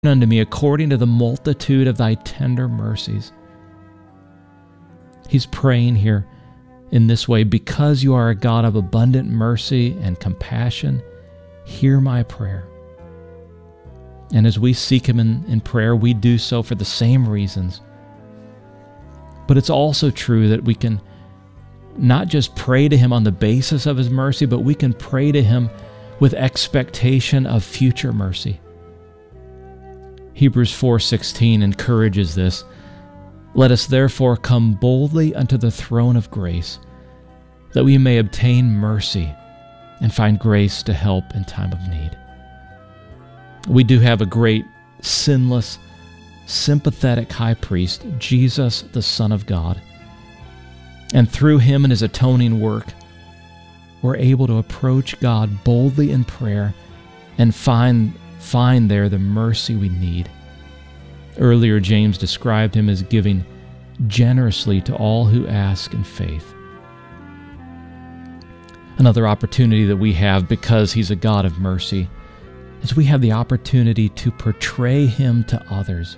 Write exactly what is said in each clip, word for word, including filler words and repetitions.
unto me according to the multitude of thy tender mercies. He's praying here in this way, because you are a God of abundant mercy and compassion, hear my prayer. And as we seek him in, in prayer, we do so for the same reasons. But it's also true that we can not just pray to him on the basis of his mercy, but we can pray to him with expectation of future mercy. Hebrews four sixteen encourages this. Let us therefore come boldly unto the throne of grace, that we may obtain mercy and find grace to help in time of need. We do have a great, sinless, sympathetic high priest, Jesus, the Son of God. And through him and his atoning work, we're able to approach God boldly in prayer and find, find there the mercy we need. Earlier, James described him as giving generously to all who ask in faith. Another opportunity that we have, because he's a God of mercy, is we have the opportunity to portray him to others.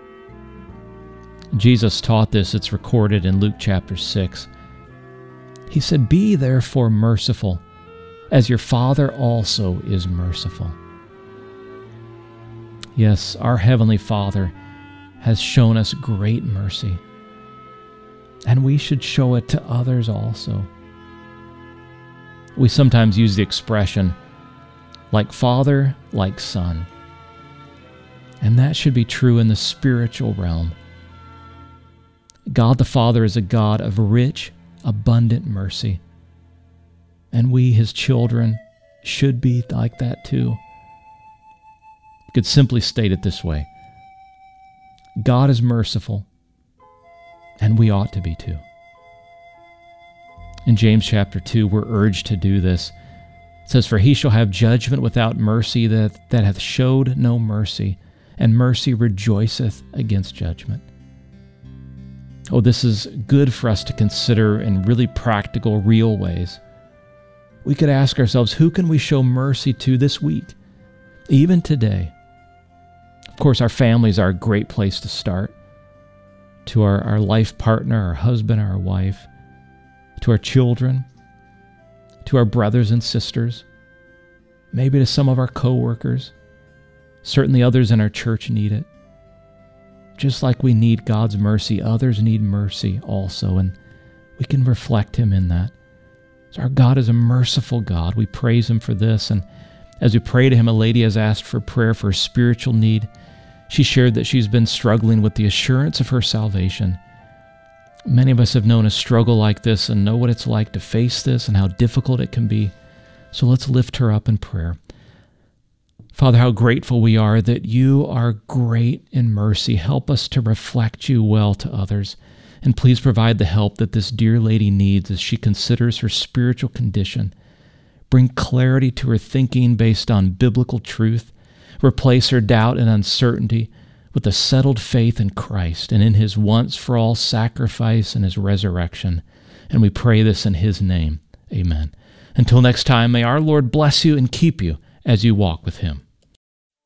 Jesus taught this. It's recorded in Luke chapter six. He said, "Be therefore merciful, as your Father also is merciful." Yes, our Heavenly Father has shown us great mercy, and we should show it to others also. We sometimes use the expression, like father, like son, and that should be true in the spiritual realm. God the Father is a God of rich, abundant mercy, and we, his children, should be like that too. You could simply state it this way: God is merciful, and we ought to be too. In James chapter two, we're urged to do this. It says, "For he shall have judgment without mercy that, that hath showed no mercy, and mercy rejoiceth against judgment." Oh, this is good for us to consider in really practical, real ways. We could ask ourselves, who can we show mercy to this week, even today? Of course, our families are a great place to start. To our, our life partner, our husband, our wife, to our children, to our brothers and sisters, maybe to some of our co-workers. Certainly others in our church need it. Just like we need God's mercy, others need mercy also, and we can reflect him in that. So our God is a merciful God. We praise him for this, and as we pray to him, a lady has asked for prayer for a spiritual need. She shared that she's been struggling with the assurance of her salvation. Many of us have known a struggle like this and know what it's like to face this and how difficult it can be. So let's lift her up in prayer. Father, how grateful we are that you are great in mercy. Help us to reflect you well to others. And please provide the help that this dear lady needs as she considers her spiritual condition. Bring clarity to her thinking based on biblical truth. Replace her doubt and uncertainty with a settled faith in Christ and in his once-for-all sacrifice and his resurrection. And we pray this in his name. Amen. Until next time, may our Lord bless you and keep you as you walk with him.